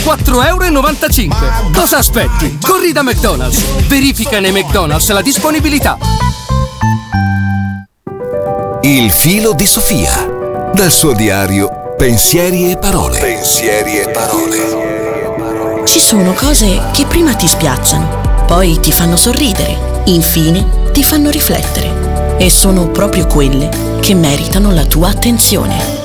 4,95 €. Cosa aspetti? Corri da McDonald's. Verifica nei McDonald's la disponibilità. Il filo di Sofia. Dal suo diario Pensieri e parole. Pensieri e parole. Ci sono cose che prima ti spiazzano, poi ti fanno sorridere, infine ti fanno riflettere. E sono proprio quelle che meritano la tua attenzione.